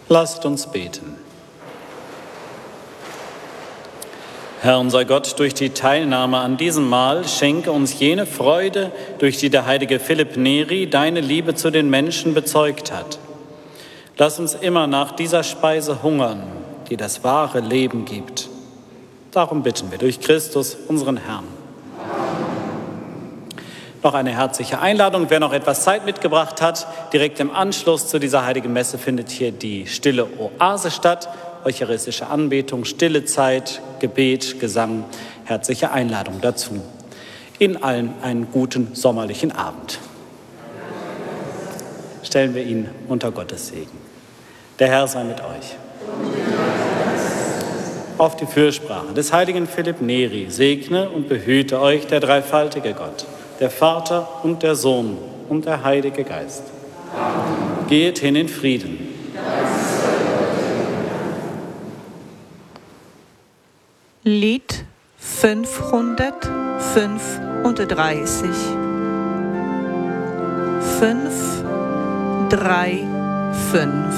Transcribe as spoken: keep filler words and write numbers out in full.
Lasst uns beten. Herr unser Gott, durch die Teilnahme an diesem Mahl schenke uns jene Freude, durch die der heilige Philipp Neri deine Liebe zu den Menschen bezeugt hat. Lass uns immer nach dieser Speise hungern, die das wahre Leben gibt. Darum bitten wir durch Christus, unseren Herrn. Noch eine herzliche Einladung. Wer noch etwas Zeit mitgebracht hat, direkt im Anschluss zu dieser heiligen Messe findet hier die stille Oase statt. Eucharistische Anbetung, stille Zeit, Gebet, Gesang. Herzliche Einladung dazu. Ihnen allen einen guten sommerlichen Abend. Stellen wir ihn unter Gottes Segen. Der Herr sei mit euch. Auf die Fürsprache des heiligen Philipp Neri segne und behüte euch der dreifaltige Gott, der Vater und der Sohn und der Heilige Geist. Amen. Geht hin in Frieden. Lied fünfhundertfünfunddreißig. Fünf, drei, fünf.